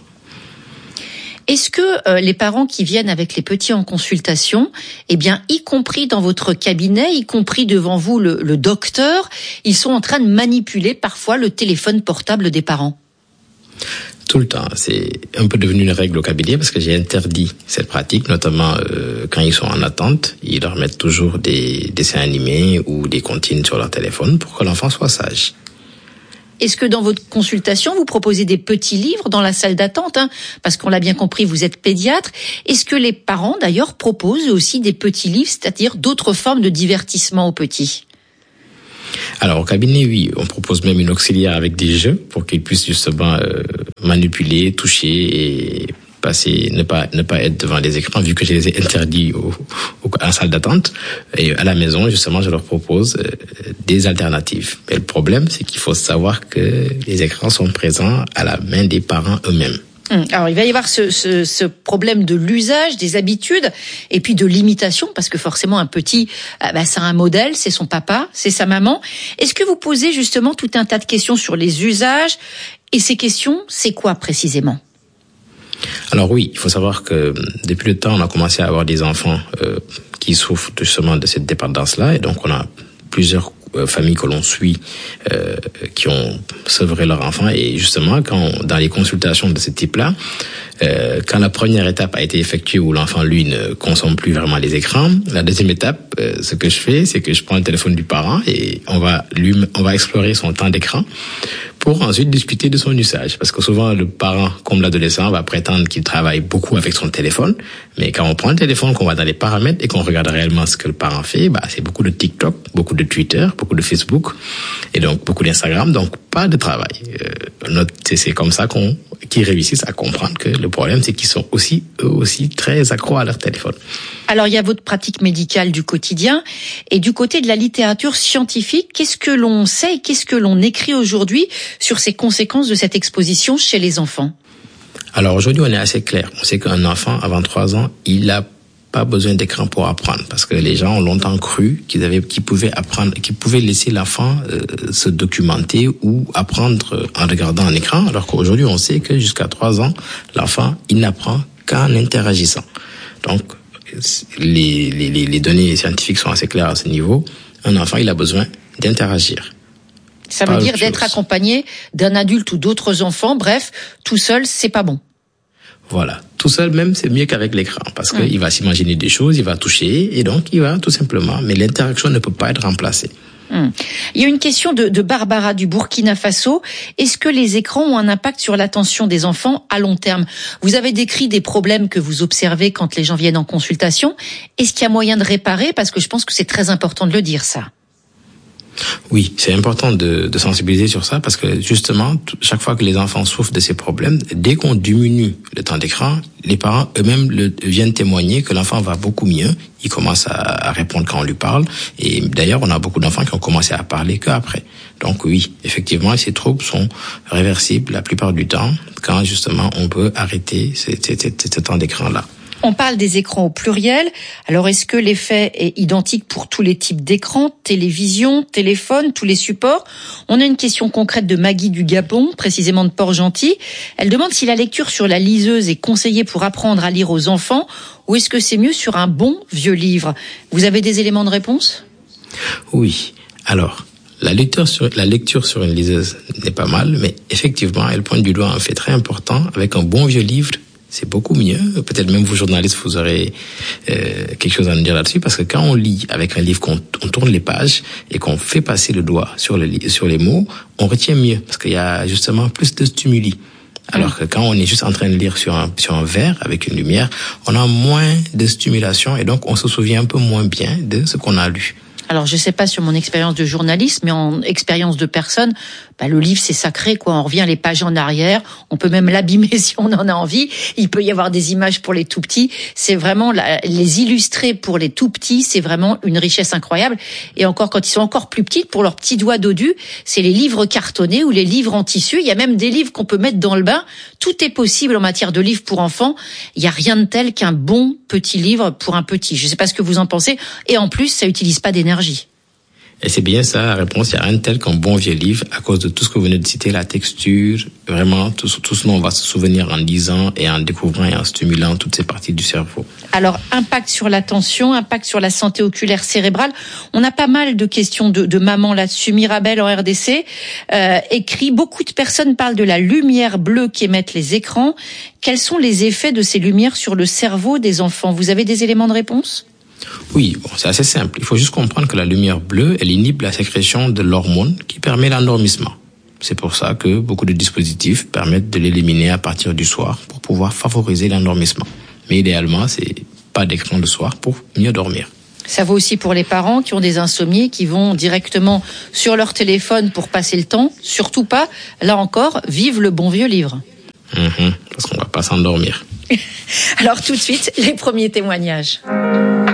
Est-ce que euh, les parents qui viennent avec les petits en consultation, eh bien, y compris dans votre cabinet, y compris devant vous, le, le docteur, ils sont en train de manipuler parfois le téléphone portable des parents? Tout le temps. C'est un peu devenu une règle au cabinet parce que j'ai interdit cette pratique, notamment euh, quand ils sont en attente. Ils leur mettent toujours des dessins animés ou des comptines sur leur téléphone pour que l'enfant soit sage. Est-ce que dans votre consultation, vous proposez des petits livres dans la salle d'attente, hein, parce qu'on l'a bien compris, vous êtes pédiatre. Est-ce que les parents, d'ailleurs, proposent aussi des petits livres, c'est-à-dire d'autres formes de divertissement aux petits? Alors, au cabinet, oui, on propose même une auxiliaire avec des jeux pour qu'ils puissent justement euh, manipuler, toucher et passer, ne pas ne pas être devant les écrans, vu que je les ai interdits au, au, à la salle d'attente. Et à la maison, justement, je leur propose euh, des alternatives. Mais le problème, c'est qu'il faut savoir que les écrans sont présents à la main des parents eux-mêmes. Alors, il va y avoir ce, ce, ce problème de l'usage, des habitudes, et puis de l'imitation, parce que forcément, un petit, euh, bah, c'est un modèle, c'est son papa, c'est sa maman. Est-ce que vous posez justement tout un tas de questions sur les usages? Et ces questions, c'est quoi précisément? Alors oui, il faut savoir que depuis le temps, on a commencé à avoir des enfants euh, qui souffrent justement de cette dépendance-là, et donc on a plusieurs familles que l'on suit euh, qui ont sevré leur enfant. Et justement, quand on, dans les consultations de ce type-là, euh, quand la première étape a été effectuée où l'enfant, lui, ne consomme plus vraiment les écrans, la deuxième étape, euh, ce que je fais, c'est que je prends le téléphone du parent et on va lui, on va explorer son temps d'écran pour ensuite discuter de son usage. Parce que souvent, le parent, comme l'adolescent, va prétendre qu'il travaille beaucoup avec son téléphone. Mais quand on prend le téléphone, qu'on va dans les paramètres et qu'on regarde réellement ce que le parent fait, bah, c'est beaucoup de TikTok, beaucoup de Twitter, beaucoup de Facebook et donc beaucoup d'Instagram. Donc, pas de travail. Euh, notre, c'est, c'est comme ça qu'on, qu'ils réussissent à comprendre que le problème, c'est qu'ils sont aussi, eux aussi, très accros à leur téléphone. Alors, il y a votre pratique médicale du quotidien et du côté de la littérature scientifique, qu'est-ce que l'on sait et qu'est-ce que l'on écrit aujourd'hui sur ces conséquences de cette exposition chez les enfants? Alors aujourd'hui, on est assez clair. On sait qu'un enfant, avant trois ans, il n'a pas besoin d'écran pour apprendre, parce que les gens ont longtemps cru qu'ils avaient, qu'ils pouvaient apprendre, qu'ils pouvaient laisser l'enfant euh, se documenter ou apprendre en regardant un écran, alors qu'aujourd'hui, on sait que jusqu'à trois ans, l'enfant, il n'apprend qu'en interagissant. Donc, les, les, les données scientifiques sont assez claires à ce niveau. Un enfant, il a besoin d'interagir. Ça veut dire d'être accompagné d'un adulte ou d'autres enfants. Bref, tout seul, c'est pas bon. Voilà. Tout seul, même, c'est mieux qu'avec l'écran. Parce mmh. qu'il va s'imaginer des choses, il va toucher, et donc il va tout simplement. Mais l'interaction ne peut pas être remplacée. Mmh. Il y a une question de, de Barbara du Burkina Faso. Est-ce que les écrans ont un impact sur l'attention des enfants à long terme? Vous avez décrit des problèmes que vous observez quand les gens viennent en consultation. Est-ce qu'il y a moyen de réparer? Parce que je pense que c'est très important de le dire, ça. Oui, c'est important de, de sensibiliser sur ça parce que justement, chaque fois que les enfants souffrent de ces problèmes, dès qu'on diminue le temps d'écran, les parents eux-mêmes le, viennent témoigner que l'enfant va beaucoup mieux. Il commence à, à répondre quand on lui parle. Et d'ailleurs, on a beaucoup d'enfants qui ont commencé à parler qu'après. Donc oui, effectivement, ces troubles sont réversibles la plupart du temps quand justement on peut arrêter ce, ce, ce, ce temps d'écran-là. On parle des écrans au pluriel. Alors, est-ce que l'effet est identique pour tous les types d'écrans, télévision, téléphone, tous les supports? On a une question concrète de Maggie du Gabon, précisément de Port-Gentil. Elle demande si la lecture sur la liseuse est conseillée pour apprendre à lire aux enfants ou est-ce que c'est mieux sur un bon vieux livre? Vous avez des éléments de réponse? Oui. Alors, la lecture sur, la lecture sur une liseuse n'est pas mal, mais effectivement, elle pointe du doigt un fait très important. Avec un bon vieux livre, c'est beaucoup mieux. Peut-être même vous, journalistes, vous aurez euh, quelque chose à nous dire là-dessus, parce que quand on lit avec un livre, qu'on on tourne les pages et qu'on fait passer le doigt sur, le, sur les mots, on retient mieux, parce qu'il y a justement plus de stimuli. Alors que quand on est juste en train de lire sur un, sur un verre avec une lumière, on a moins de stimulation et donc on se souvient un peu moins bien de ce qu'on a lu. Alors, je ne sais pas sur mon expérience de journaliste, mais en expérience de personne, bah, le livre, c'est sacré, quoi. On revient les pages en arrière. On peut même l'abîmer si on en a envie. Il peut y avoir des images pour les tout petits. C'est vraiment la, les illustrer pour les tout petits, c'est vraiment une richesse incroyable. Et encore, quand ils sont encore plus petits, pour leurs petits doigts dodus, c'est les livres cartonnés ou les livres en tissu. Il y a même des livres qu'on peut mettre dans le bain. Tout est possible en matière de livres pour enfants. Il n'y a rien de tel qu'un bon petit livre pour un petit. Je ne sais pas ce que vous en pensez. Et en plus, ça n'utilise pas d'énergie. Et c'est bien ça, la réponse. Il n'y a rien de tel qu'un bon vieux livre à cause de tout ce que vous venez de citer, la texture, vraiment tout, tout ce dont on va se souvenir en lisant et en découvrant et en stimulant toutes ces parties du cerveau. Alors, impact sur l'attention, impact sur la santé oculaire cérébrale. On a pas mal de questions de, de mamans là-dessus. Mirabel en R D C euh, écrit, beaucoup de personnes parlent de la lumière bleue qu'émettent les écrans. Quels sont les effets de ces lumières sur le cerveau des enfants? Vous avez des éléments de réponse? Oui, bon, c'est assez simple. Il faut juste comprendre que la lumière bleue, elle inhibe la sécrétion de l'hormone qui permet l'endormissement. C'est pour ça que beaucoup de dispositifs permettent de l'éliminer à partir du soir pour pouvoir favoriser l'endormissement. Mais idéalement, c'est pas d'écran le soir pour mieux dormir. Ça vaut aussi pour les parents qui ont des insomnies, qui vont directement sur leur téléphone pour passer le temps. Surtout pas, là encore, vive le bon vieux livre. Mmh, parce qu'on va pas s'endormir. Alors tout de suite, les premiers témoignages.